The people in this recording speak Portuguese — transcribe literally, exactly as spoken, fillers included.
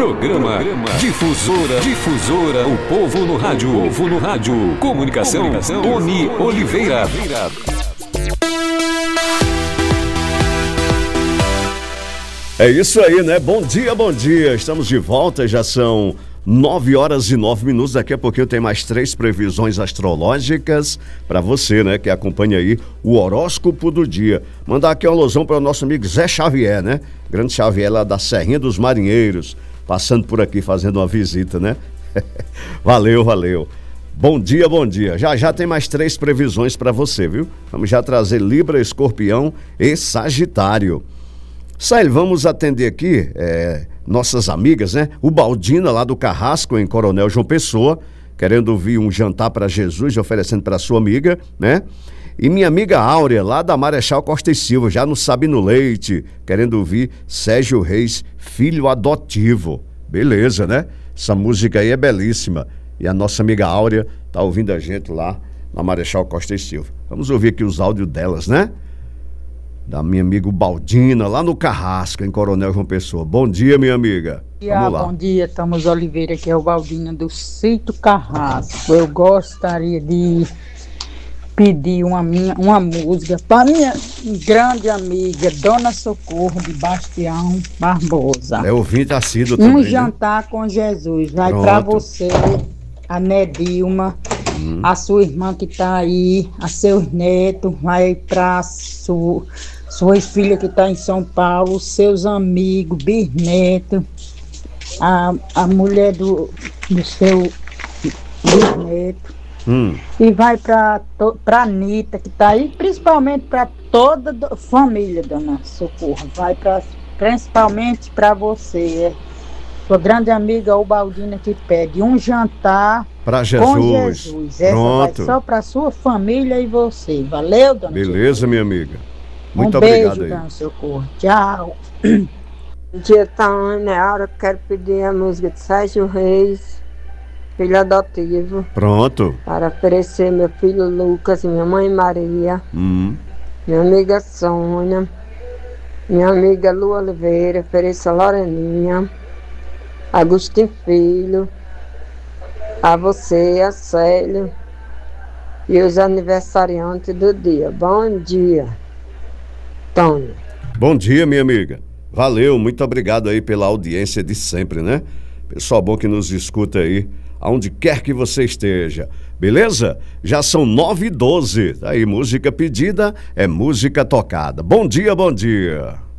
Programa, Programa Difusora, Difusora, o povo no rádio, o povo no rádio. Comunicação, Comunicação Tony Oliveira. É isso aí, né? Bom dia, bom dia. Estamos de volta, já são nove horas e nove minutos. Daqui a pouquinho tem mais três previsões astrológicas para você, né? Que acompanha aí o horóscopo do dia. Mandar aqui uma alusão para o nosso amigo Zé Xavier, né? Grande Xavier lá da Serrinha dos Marinheiros, passando por aqui fazendo uma visita, né? Valeu, valeu. Bom dia, bom dia. Já já tem mais três previsões para você, viu? Vamos já trazer Libra, Escorpião e Sagitário. Sail, vamos atender aqui é, nossas amigas, né? O Baldina, lá do Carrasco, em Coronel João Pessoa, querendo vir um jantar para Jesus, oferecendo para sua amiga, né? E minha amiga Áurea, lá da Marechal Costa e Silva, já no Sabino Leite, querendo vir Sérgio Reis, filho adotivo. Beleza, né? Essa música aí é belíssima. E a nossa amiga Áurea tá ouvindo a gente lá na Marechal Costa e Silva. Vamos ouvir aqui os áudios delas, né? Da minha amiga Baldina, lá no Carrasco, em Coronel João Pessoa. Bom dia, minha amiga. Vamos lá. Bom dia, estamos Oliveira, que é o Baldina do Sítio Carrasco. Eu gostaria de pedir uma, minha, uma música para minha grande amiga, Dona Socorro, de Bastião Barbosa. É ouvinte assíduo também, Um jantar, né? Com Jesus. Vai para você, a Nedilma, hum. a sua irmã que está aí, a seus netos, vai para sua... suas filhas que estão tá em São Paulo, seus amigos, bisnetos, a, a mulher do, do seu bisneto, hum. e vai para a Anitta, que está aí, principalmente para toda a família, Dona Socorro, vai pra, principalmente para você, sua grande amiga Ubaldina, que pede um jantar para Jesus. Com Jesus. Essa Pronto. Vai só para sua família e você. Valeu, Dona Beleza, Socorro. Minha amiga. Muito um obrigado beijo, aí. Dona Socorro. Tchau. Bom dia, Tânia. A hora que quero pedir a música de Sérgio Reis, filho adotivo. Pronto. Para oferecer meu filho Lucas, minha mãe Maria, hum. minha amiga Sônia, minha amiga Lu Oliveira, ofereço a Loreninha, Agostinho Filho, a você, a Célio e os aniversariantes do dia. Bom dia, Tony. Bom dia, minha amiga. Valeu, muito obrigado aí pela audiência de sempre, né? Pessoal bom que nos escuta aí, aonde quer que você esteja. Beleza? Já são nove e doze. Aí, música pedida é música tocada. Bom dia, bom dia.